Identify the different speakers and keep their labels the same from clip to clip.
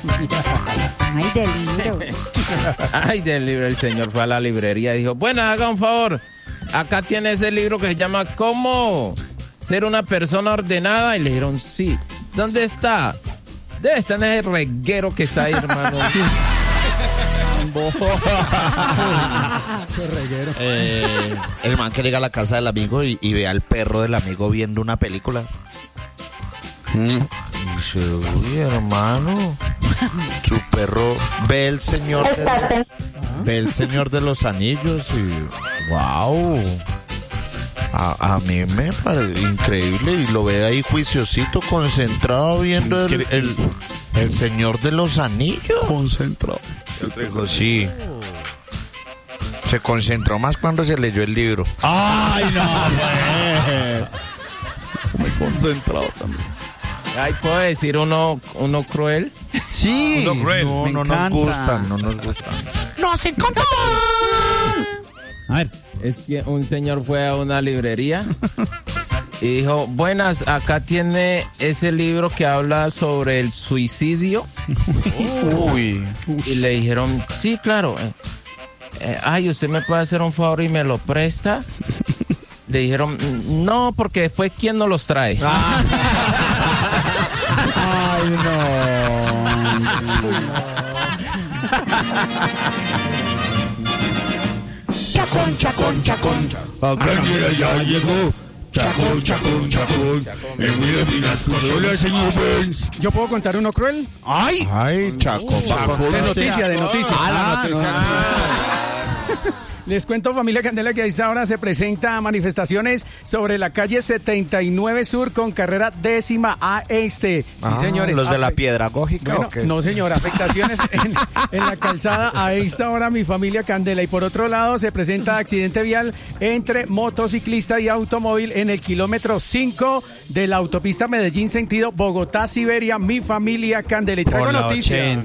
Speaker 1: Ay, del libro.
Speaker 2: Ay, del libro. El señor fue a la librería y dijo, bueno, haga un favor. Acá tiene ese libro que se llama ¿Cómo ser una persona ordenada? Y le dijeron, sí. ¿Dónde está? Debe estar en ese reguero que está ahí, hermano.
Speaker 3: El man que llega a la casa del amigo y ve al perro del amigo viendo una película. Dice, uy, hermano, su perro ve el señor de los anillos y wow. A mí me parece increíble y lo ve ahí juiciosito, concentrado viendo el señor de los anillos.
Speaker 4: Concentrado.
Speaker 3: Yo digo, sí. Se concentró más cuando se leyó el libro.
Speaker 4: ¡Ay, no, pues! Muy concentrado también.
Speaker 2: Ay, ¿puedo decir uno cruel?
Speaker 4: Sí.
Speaker 3: Uno cruel. No nos gustan.
Speaker 4: ¡Nos encanta! A ver.
Speaker 2: Es que un señor fue a una librería y dijo, buenas, acá tiene ese libro que habla sobre el suicidio.
Speaker 4: Uy.
Speaker 2: Y le dijeron, sí, claro. Ay, ¿usted me puede hacer un favor y me lo presta? Le dijeron, no, porque después, ¿quién nos los trae?
Speaker 4: Ay, no.
Speaker 5: Chacón. Acá ya llegó. Chacón. Hola, señor Benz.
Speaker 6: ¿Yo puedo contar uno cruel?
Speaker 4: Ay,
Speaker 3: Chaco.
Speaker 6: De noticia.
Speaker 4: la noticia.
Speaker 6: Les cuento, familia Candela, que a esta hora se presenta manifestaciones sobre la calle 79 Sur con carrera 10ª a este. Sí, señores.
Speaker 3: ¿Los de la piedra gógica
Speaker 6: bueno,
Speaker 3: o qué?
Speaker 6: no, señor, afectaciones en la calzada a esta hora, mi familia Candela. Y por otro lado, se presenta accidente vial entre motociclista y automóvil en el kilómetro 5 de la autopista Medellín, sentido Bogotá-Siberia, mi familia Candela. Y traigo noticia.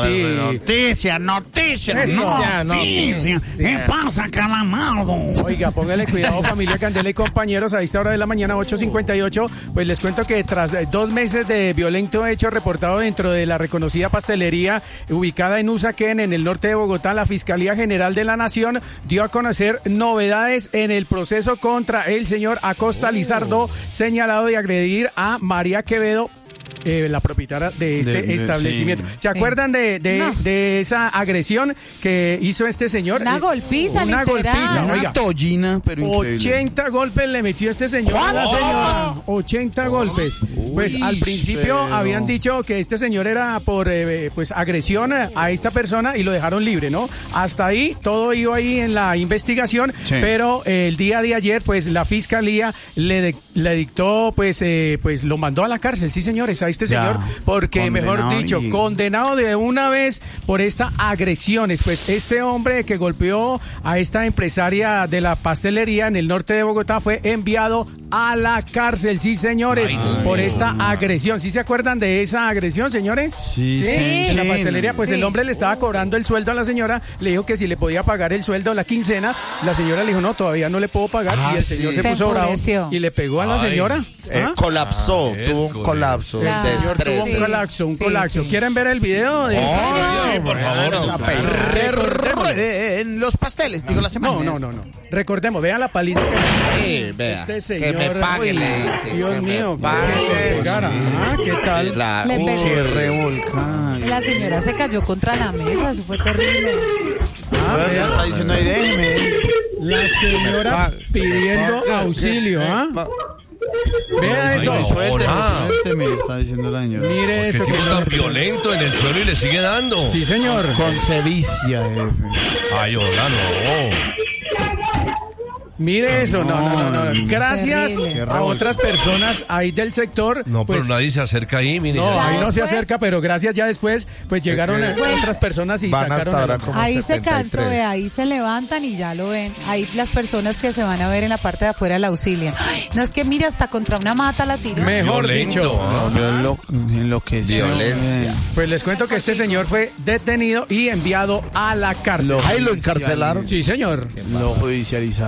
Speaker 4: Noticia.
Speaker 6: Eso.
Speaker 4: ¿Qué pasa, calamado?
Speaker 6: Oiga, póngale cuidado, familia Candela y compañeros, a esta hora de la mañana, 8:58, pues les cuento que tras 2 meses de violento hecho reportado dentro de la reconocida pastelería ubicada en Usaquén, en el norte de Bogotá, la Fiscalía General de la Nación dio a conocer novedades en el proceso contra el señor Acosta Lizardo, señalado de agredir a María Quevedo, la propietaria de este establecimiento.
Speaker 4: Sí.
Speaker 6: ¿Se acuerdan de esa agresión que hizo este señor?
Speaker 1: Una golpiza,
Speaker 6: Una
Speaker 1: literal.
Speaker 6: golpiza,
Speaker 4: Una
Speaker 6: oiga.
Speaker 4: tollina, pero increíble.
Speaker 6: 80 golpes le metió este señor a la señora. 80 golpes. Pues al principio habían dicho que este señor era por pues agresión a esta persona y lo dejaron libre, ¿no? Hasta ahí todo iba ahí en la investigación,
Speaker 4: Sí.
Speaker 6: pero el día de ayer pues la fiscalía le dictó pues lo mandó a la cárcel, sí señores, a este señor, porque mejor dicho, condenado de una vez por estas agresiones. Pues este hombre que golpeó a esta empresaria de la pastelería en el norte de Bogotá fue enviado a la cárcel, sí señores, por esta agresión. ¿Sí se acuerdan de esa agresión, señores?
Speaker 4: Sí.
Speaker 6: En la pastelería, pues
Speaker 1: Sí.
Speaker 6: el hombre le estaba cobrando el sueldo a la señora, le dijo que si le podía pagar el sueldo la quincena, la señora le dijo, no, todavía no le puedo pagar, y el señor se
Speaker 1: Se
Speaker 6: puso bravo
Speaker 1: enfureció.
Speaker 6: y le pegó a la señora. ¿Ah?
Speaker 3: Colapsó, tuvo un colapso de
Speaker 1: Claro.
Speaker 6: El señor tuvo
Speaker 3: estrés.
Speaker 6: un
Speaker 1: Sí,
Speaker 6: colapso.
Speaker 1: sí.
Speaker 6: ¿Quieren ver el video de esto?
Speaker 5: por favor.
Speaker 4: En los pasteles, digo, la semana.
Speaker 6: No. Recordemos, vean la paliza que
Speaker 3: Vea,
Speaker 6: este señor.
Speaker 3: que me pague,
Speaker 6: Uy,
Speaker 3: le dice,
Speaker 6: Dios
Speaker 3: que me
Speaker 6: mío,
Speaker 3: pague.
Speaker 6: que pegara. Ah, ¿qué tal?
Speaker 1: Le pegó.
Speaker 4: Qué revolcán.
Speaker 1: La señora se cayó contra la mesa, eso fue terrible.
Speaker 6: Ah,
Speaker 4: Ya
Speaker 6: vea,
Speaker 4: está diciendo ahí, déjeme.
Speaker 6: la señora pidiendo auxilio, ¿ah? Vea eso.
Speaker 4: Suélteme, está diciendo la señora.
Speaker 6: Mire
Speaker 5: Qué
Speaker 6: eso.
Speaker 5: tipo
Speaker 6: que
Speaker 5: tan violento en el suelo y le sigue dando.
Speaker 6: Sí, señor.
Speaker 4: Con sevicia, jefe.
Speaker 5: Ay, hola, no.
Speaker 6: Mire eso, no. Gracias
Speaker 1: Terrible.
Speaker 6: a otras personas ahí del sector.
Speaker 5: No, pero
Speaker 6: pues,
Speaker 5: nadie se acerca ahí, mire.
Speaker 6: no,
Speaker 1: Ya
Speaker 6: ahí no se
Speaker 1: después-
Speaker 6: acerca, pero gracias ya después, pues llegaron otras personas y
Speaker 3: Van
Speaker 6: sacaron
Speaker 3: hasta ahora
Speaker 6: el-
Speaker 3: como
Speaker 1: Ahí se
Speaker 3: 73.
Speaker 1: cansó, ahí se levantan y ya lo ven. Ahí las personas que se van a ver en la parte de afuera la auxilian. Ay, no es que mire, hasta contra una mata la tiró.
Speaker 6: Mejor
Speaker 5: Violento,
Speaker 6: dicho.
Speaker 5: ¿ah?
Speaker 4: Enloqueció.
Speaker 3: Violencia.
Speaker 6: Pues les cuento que este señor fue detenido y enviado a la cárcel.
Speaker 3: Ahí lo encarcelaron.
Speaker 6: Sí, señor.
Speaker 4: Lo judicializaron.
Speaker 6: Así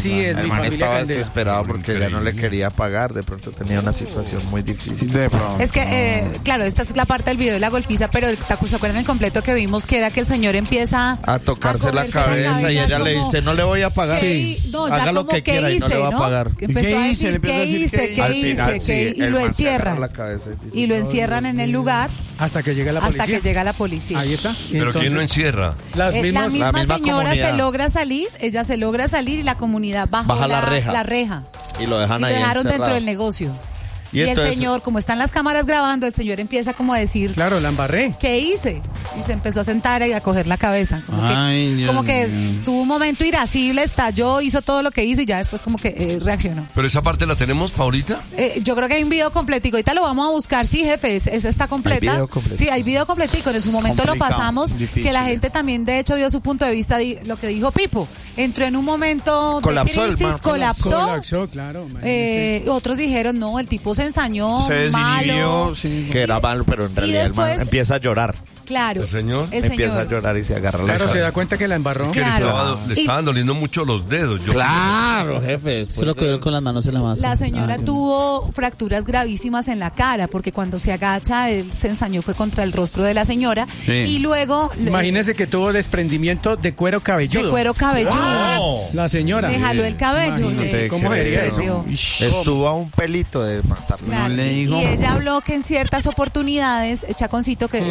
Speaker 6: Así es,
Speaker 3: El
Speaker 6: mi
Speaker 3: man
Speaker 6: familia
Speaker 3: estaba
Speaker 6: Candela.
Speaker 3: desesperado porque ya no le quería pagar. De pronto tenía una situación muy difícil.
Speaker 4: De pronto.
Speaker 1: Es que, claro, esta es la parte del video de la golpiza, pero ¿se acuerdan el completo que vimos? Que era que el señor empieza
Speaker 3: A tocarse la
Speaker 1: cogerse
Speaker 3: cabeza y ella le
Speaker 1: como,
Speaker 3: dice, no le voy a pagar.
Speaker 1: No, ya
Speaker 3: Haga lo
Speaker 1: como
Speaker 3: que quiera y no le va a pagar.
Speaker 1: Que empezó
Speaker 4: ¿Qué
Speaker 1: a
Speaker 4: hice?
Speaker 1: decir,
Speaker 4: Le empezó a
Speaker 1: ¿qué
Speaker 4: decir,
Speaker 1: hice?
Speaker 4: ¿qué hice?
Speaker 3: Al
Speaker 1: ¿Qué
Speaker 3: final,
Speaker 1: hice?
Speaker 3: sí,
Speaker 1: ¿Qué- Y
Speaker 3: el
Speaker 1: lo
Speaker 3: man se agarra
Speaker 1: encierran.
Speaker 3: la cabeza y dice,
Speaker 1: Y lo
Speaker 3: "No,
Speaker 1: encierran en el lugar
Speaker 6: Hasta que llega la policía.
Speaker 1: hasta que llega la policía.
Speaker 6: Ahí está.
Speaker 5: Pero ¿quién lo encierra?
Speaker 6: Las
Speaker 1: La
Speaker 6: mismas...
Speaker 1: misma
Speaker 3: misma
Speaker 1: señora
Speaker 3: comunidad.
Speaker 1: se logra salir, ella se logra salir y la comunidad
Speaker 3: Baja la reja. Y lo dejan
Speaker 1: Y lo
Speaker 3: ahí
Speaker 1: dejaron
Speaker 3: encerrado.
Speaker 1: dentro del negocio.
Speaker 3: Y
Speaker 1: Y,
Speaker 3: entonces-
Speaker 1: el señor, como están las cámaras grabando, el señor empieza como a decir,
Speaker 6: Claro, la embarré.
Speaker 1: ¿qué hice? Y se empezó a sentar y a coger la cabeza.
Speaker 4: Ay, Dios
Speaker 1: Como que
Speaker 4: mío.
Speaker 1: tuvo un momento irascible, estalló, hizo todo lo que hizo y ya después como que reaccionó.
Speaker 5: Pero esa parte la tenemos, Paulita.
Speaker 1: Yo creo que hay un video completico. Ahorita lo vamos a buscar. Sí, jefe, esa está completa.
Speaker 3: Hay video completico.
Speaker 1: Sí, hay video completico. En su momento lo
Speaker 4: Complicado,
Speaker 1: pasamos.
Speaker 4: difícil.
Speaker 1: Que la gente también, de hecho, dio su punto de vista. Lo que dijo Pipo. Entró en un momento
Speaker 3: Colapsó
Speaker 1: de
Speaker 3: el
Speaker 1: crisis,
Speaker 3: man,
Speaker 6: Colapsó, claro. imagínese.
Speaker 1: Otros dijeron, no, el tipo se ensañó,
Speaker 4: Se desinhibió,
Speaker 1: malo.
Speaker 4: sí.
Speaker 3: Que era malo, pero en realidad el man
Speaker 1: después-
Speaker 3: empieza a llorar.
Speaker 1: Claro.
Speaker 5: ¿El señor?
Speaker 3: Empieza a llorar y se agarra la
Speaker 6: Claro, se
Speaker 3: cabeza.
Speaker 6: da cuenta que la embarró.
Speaker 5: Que
Speaker 1: Claro.
Speaker 5: le
Speaker 1: Y-
Speaker 5: estaban doliendo mucho los dedos. Yo
Speaker 3: Claro, jefe.
Speaker 4: Es que lo cogió con las manos en la masa.
Speaker 1: La señora
Speaker 4: Ay,
Speaker 1: tuvo fracturas gravísimas en la cara porque cuando se agacha, él se ensañó fue contra el rostro de la señora
Speaker 4: Sí.
Speaker 1: y luego
Speaker 6: Imagínese que tuvo desprendimiento de cuero cabelludo.
Speaker 1: de cuero cabelludo.
Speaker 6: La señora.
Speaker 1: Le jaló el cabello.
Speaker 6: Imagínate,
Speaker 1: le-
Speaker 6: ¿cómo
Speaker 1: le
Speaker 6: sería
Speaker 1: perdió.
Speaker 6: eso?
Speaker 3: Estuvo a un pelito de matarlo.
Speaker 1: Claro,
Speaker 4: No le dijo.
Speaker 1: Y ella habló que en ciertas oportunidades, Chaconcito, que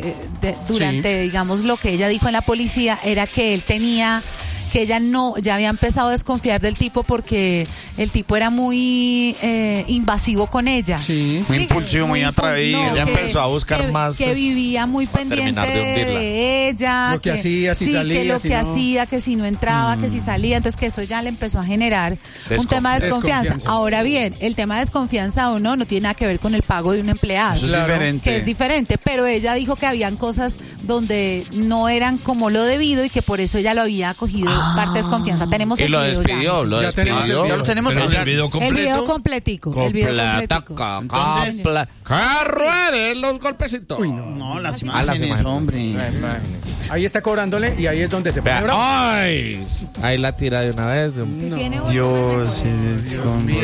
Speaker 1: durante, digamos, lo que ella dijo en la policía, era que él tenía, que ella ya había empezado a desconfiar del tipo porque el tipo era muy invasivo con ella.
Speaker 6: Sí.
Speaker 4: Muy impulsivo, muy atraído.
Speaker 3: Ella empezó a buscar más,
Speaker 1: Que vivía muy
Speaker 3: para
Speaker 1: pendiente
Speaker 3: terminar de hundirla.
Speaker 1: de ella.
Speaker 6: Lo que hacía, si
Speaker 1: sí,
Speaker 6: salía,
Speaker 1: que lo
Speaker 6: si
Speaker 1: que
Speaker 6: no.
Speaker 1: hacía, que si no entraba, que si salía. Entonces que eso ya le empezó a generar un tema de desconfianza.
Speaker 6: Desconfianza.
Speaker 1: Ahora bien, el tema de desconfianza o no tiene nada que ver con el pago de un empleado.
Speaker 4: Eso es
Speaker 6: Claro.
Speaker 4: diferente.
Speaker 1: Que es diferente, pero ella dijo que habían cosas donde no eran como lo debido y que por eso ella lo había cogido parte de desconfianza. Tenemos
Speaker 3: Y
Speaker 1: el
Speaker 3: lo
Speaker 1: video
Speaker 3: despidió,
Speaker 1: ya.
Speaker 3: lo
Speaker 6: Ya tenemos
Speaker 3: despidió.
Speaker 6: el
Speaker 4: Ya lo tenemos.
Speaker 5: Pero
Speaker 4: Oigan,
Speaker 5: el video
Speaker 1: El
Speaker 5: completo.
Speaker 1: video completico. El video completico.
Speaker 4: Entonces-
Speaker 3: ¡Que rueden los golpecitos!
Speaker 6: Uy, no.
Speaker 4: No, las
Speaker 3: Ah, las
Speaker 4: imágenes,
Speaker 3: imágenes.
Speaker 4: hombre.
Speaker 6: Ahí está cobrándole y ahí es donde se pone
Speaker 3: Vea,
Speaker 6: bravo.
Speaker 3: ¡ay! Ahí la tira de una vez.
Speaker 1: Si tiene uno,
Speaker 4: Dios,
Speaker 6: mío.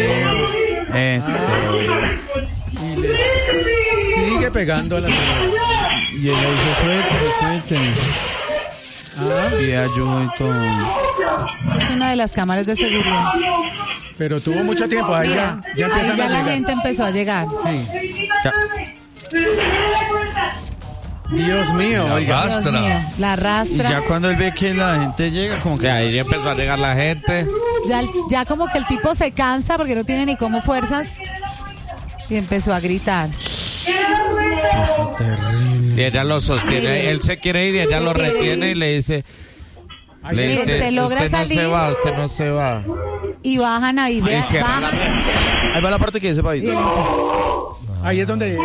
Speaker 4: Eso.
Speaker 6: Y le sigue pegando a la señora.
Speaker 4: Y ella dice, suélteme. Y ayuda y todo.
Speaker 1: esa es una de las cámaras de seguridad.
Speaker 6: Pero tuvo mucho tiempo. Ahí
Speaker 1: Mira,
Speaker 6: ya
Speaker 1: ahí
Speaker 6: empiezan
Speaker 1: ya
Speaker 6: a
Speaker 1: la
Speaker 6: llegar.
Speaker 1: gente empezó a llegar.
Speaker 6: Sí.
Speaker 3: Ya.
Speaker 6: Dios mío,
Speaker 5: La
Speaker 6: oiga.
Speaker 5: arrastra.
Speaker 1: Dios mío, la
Speaker 4: Y
Speaker 1: arrastra.
Speaker 4: ya cuando él ve que la gente llega, como que...
Speaker 3: De ahí ya empezó a llegar la gente.
Speaker 1: Ya como que el tipo se cansa porque no tiene ni como fuerzas y empezó a gritar.
Speaker 4: Cosa terrible.
Speaker 3: Y ella lo sostiene.
Speaker 1: Mire.
Speaker 3: Él se quiere ir y ella
Speaker 1: Se
Speaker 3: lo
Speaker 1: quiere
Speaker 3: retiene
Speaker 1: ir.
Speaker 3: y le dice...
Speaker 6: Ahí
Speaker 3: Le
Speaker 1: Mire,
Speaker 3: dice,
Speaker 1: se logra
Speaker 3: usted no
Speaker 1: salir.
Speaker 3: se va, usted no se va.
Speaker 1: Y bajan ahí, vean,
Speaker 3: cierra la
Speaker 1: bajan.
Speaker 4: Ahí va la parte que dice
Speaker 1: Y
Speaker 4: Pabito.
Speaker 1: él-
Speaker 6: Ahí es donde...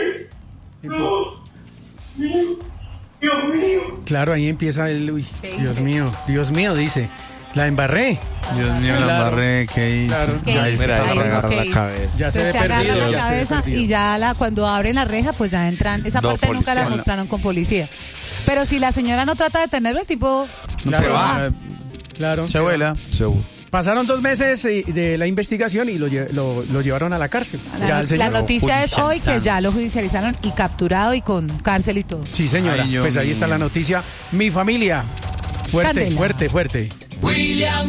Speaker 6: Claro, ahí empieza el... Uy,
Speaker 1: ¿Qué
Speaker 6: Dios mío, dice. La embarré.
Speaker 4: Dios mío, la
Speaker 6: Claro.
Speaker 4: embarré, ¿qué hizo?
Speaker 6: Claro.
Speaker 1: ¿Qué
Speaker 4: Ahí
Speaker 1: hizo?
Speaker 3: Mira,
Speaker 4: está.
Speaker 3: ella se agarra
Speaker 1: ¿qué
Speaker 3: la
Speaker 1: hizo?
Speaker 3: cabeza.
Speaker 6: Ya se ve
Speaker 1: Se agarra
Speaker 6: perdido.
Speaker 1: la
Speaker 6: ya se ve
Speaker 1: cabeza
Speaker 6: perdido.
Speaker 1: y ya cuando abren la reja, pues ya entran. Esa
Speaker 3: No,
Speaker 1: parte nunca la
Speaker 3: policía.
Speaker 1: mostraron con policía. Pero si la señora no trata de detenerlo, el tipo
Speaker 6: Claro.
Speaker 1: se va.
Speaker 6: Claro.
Speaker 4: Se vuela.
Speaker 6: Pasaron 2 meses de la investigación y lo llevaron a la cárcel. Ya
Speaker 1: La,
Speaker 6: el señor-
Speaker 1: la noticia es hoy que
Speaker 4: judicializaron.
Speaker 1: ya lo judicializaron y capturado y con cárcel y todo.
Speaker 6: Sí, señora.
Speaker 4: Ay, Dios
Speaker 6: Pues ahí
Speaker 4: mío.
Speaker 6: está la noticia. Mi familia. Fuerte,
Speaker 1: Candela.
Speaker 6: fuerte, fuerte.